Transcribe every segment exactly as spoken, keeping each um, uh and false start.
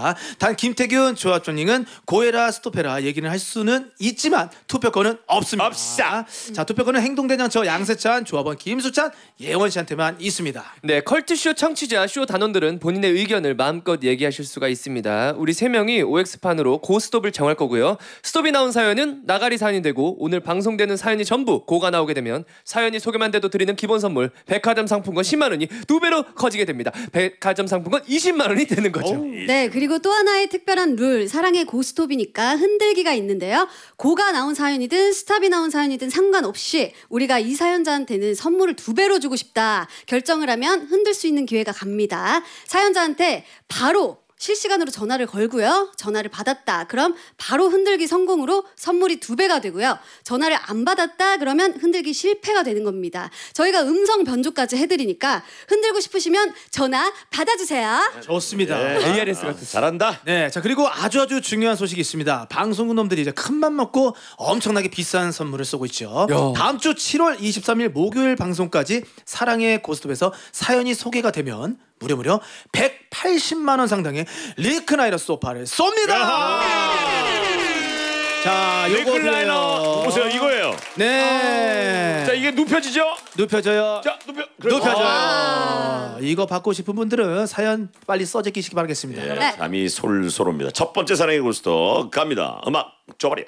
있습니다. 단 김태균 조합장님은 고해라 스톱해라 얘기는 할 수는 있지만 투표권은 없습니다. 없사. 자, 투표권은 행동대장 저 양세찬, 조합원 김수찬, 예원 씨한테만 있습니다. 네, 컬투쇼 청취자 쇼 단원들은 본인의 의견을 마음껏 얘기하실 수가 있습니다. 우리 세 명이 오엑스판으로 고스톱을 정할 거고요. 스톱이 나온 사연은 나가리 사연이 되고 오늘 방송되는 사연이 전부 고가 나오게 되면 사연이 소개만 돼도 드리는 기본 선물 백화점 상품권 십만 원이 두 배로 커지게 됩니다. 백화점 상품권 이십만 원이 되는 거죠. 오. 네, 그리고 또 하나의 특별한 룰, 사랑의 고스톱이니까 흔들기가 있는데요. 고가 나온 사연이든 스탑이 나온 사연이든 상관없이 우리가 이 사연자한테는 선물을 두 배로 주고 싶다 결정을 하면 흔들 수 있는 기회가 갑니다. 사연자한테 바로 실시간으로 전화를 걸고요. 전화를 받았다. 그럼 바로 흔들기 성공으로 선물이 두 배가 되고요. 전화를 안 받았다. 그러면 흔들기 실패가 되는 겁니다. 저희가 음성 변조까지 해드리니까 흔들고 싶으시면 전화 받아주세요. 좋습니다. 네. 에이알에스 같은. 잘한다. 네, 자 그리고 아주 아주 중요한 소식이 있습니다. 방송국 놈들이 이제 큰맘 먹고 엄청나게 비싼 선물을 쏘고 있죠. 야. 다음 주 칠월 이십삼일 목요일 방송까지 사랑의 고스톱에서 사연이 소개가 되면 무려 무려 백팔십만 원 상당의 리크라이너 소파를 쏩니다. 자, 요거 리클라이너 보세요. 이거예요. 네. 자, 이게 눕혀지죠? 눕혀져요. 자, 눕혀. 눕혀져요. 아. 이거 받고 싶은 분들은 사연 빨리 써제끼시기 바라겠습니다. 예, 네. 잠이 솔솔 옵니다. 첫 번째 사랑의 고스톱 갑니다. 음악 줘버려.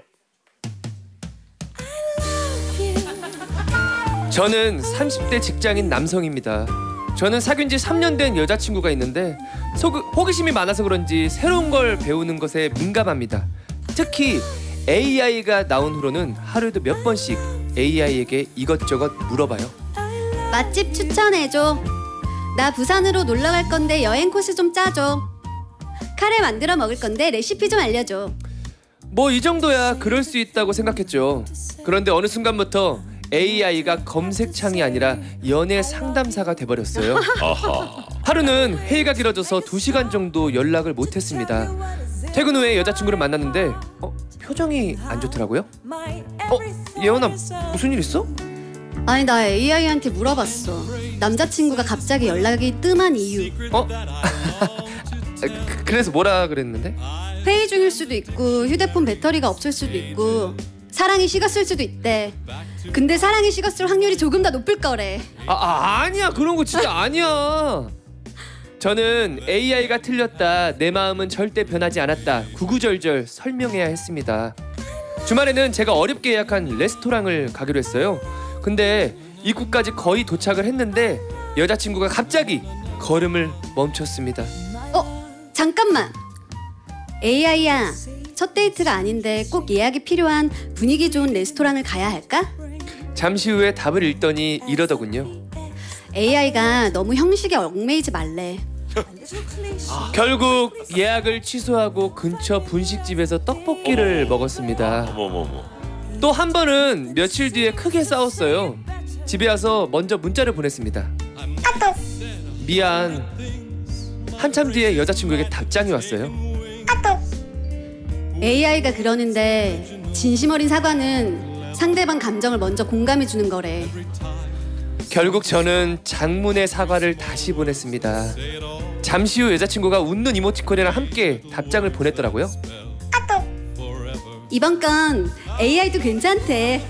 저는 삼십 대 직장인 남성입니다. 저는 사귄 지 삼 년 된 여자친구가 있는데 소, 호기심이 많아서 그런지 새로운 걸 배우는 것에 민감합니다. 특히 에이아이가 나온 후로는 하루에도 몇 번씩 에이아이에게 이것저것 물어봐요. 맛집 추천해줘. 나 부산으로 놀러 갈 건데 여행 코스 좀 짜줘. 카레 만들어 먹을 건데 레시피 좀 알려줘. 뭐 이 정도야 그럴 수 있다고 생각했죠. 그런데 어느 순간부터 에이아이가 검색창이 아니라 연애 상담사가 돼버렸어요. 아하. 하루는 회의가 길어져서 두 시간 정도 연락을 못했습니다. 퇴근 후에 여자친구를 만났는데 어, 표정이 안 좋더라고요. 어? 예원아 무슨 일 있어? 아니 나 에이아이한테 물어봤어. 남자친구가 갑자기 연락이 뜸한 이유. 어? 그- 그래서 뭐라 그랬는데? 회의 중일 수도 있고 휴대폰 배터리가 없을 수도 있고 사랑이 식었을 수도 있대. 근데 사랑이 식었을 확률이 조금 더 높을 거래. 아, 아 아니야 그런 거 진짜 아니야. 저는 에이아이가 틀렸다, 내 마음은 절대 변하지 않았다 구구절절 설명해야 했습니다. 주말에는 제가 어렵게 예약한 레스토랑을 가기로 했어요. 근데 입구까지 거의 도착을 했는데 여자친구가 갑자기 걸음을 멈췄습니다. 어? 잠깐만. 에이아이야. 첫 데이트가 아닌데 꼭 예약이 필요한 분위기 좋은 레스토랑을 가야 할까? 잠시 후에 답을 읽더니 이러더군요. 에이아이가 너무 형식에 얽매이지 말래. 결국 예약을 취소하고 근처 분식집에서 떡볶이를 먹었습니다. 어머머머. 또 한 번은 며칠 뒤에 크게 싸웠어요. 집에 와서 먼저 문자를 보냈습니다. 미안. 한참 뒤에 여자친구에게 답장이 왔어요. 에이아이가 그러는데 진심 어린 사과는 상대방 감정을 먼저 공감해 주는 거래. 결국 저는 장문의 사과를 다시 보냈습니다. 잠시 후 여자친구가 웃는 이모티콘이랑 함께 답장을 보냈더라고요. 이번 건 에이아이도 괜찮대.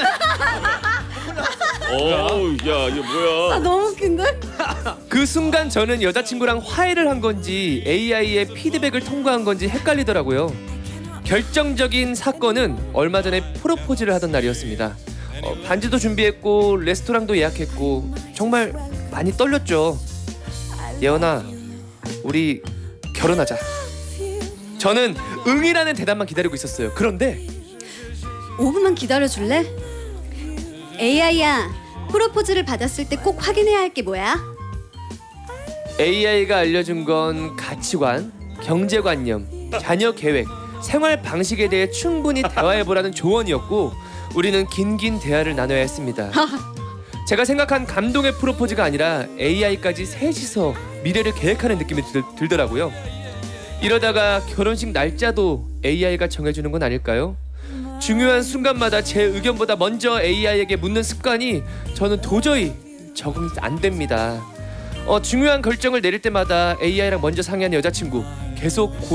어우, 야, 이게 뭐야? 아, 너무 웃긴데? 그 순간 저는 여자친구랑 화해를 한 건지 에이아이의 피드백을 통과한 건지 헷갈리더라고요. 결정적인 사건은 얼마 전에 프로포즈를 하던 날이었습니다. 어, 반지도 준비했고 레스토랑도 예약했고 정말 많이 떨렸죠. 예원아, 우리 결혼하자. 저는 응이라는 대답만 기다리고 있었어요. 그런데 오 분만 기다려줄래? 에이아이야, 프로포즈를 받았을 때 꼭 확인해야 할 게 뭐야? 에이아이가 알려준 건 가치관, 경제관념, 자녀 계획, 생활 방식에 대해 충분히 대화해보라는 조언이었고 우리는 긴긴 대화를 나눠야 했습니다. 제가 생각한 감동의 프로포즈가 아니라 에이아이까지 셋이서 미래를 계획하는 느낌이 들, 들더라고요. 이러다가 결혼식 날짜도 에이아이가 정해주는 건 아닐까요? 중요한 순간마다 제 의견보다 먼저 에이아이에게 묻는 습관이 저는 도저히 적응이 안 됩니다. 어, 중요한 결정을 내릴 때마다 에이아이랑 먼저 상의하는 여자친구 계속 고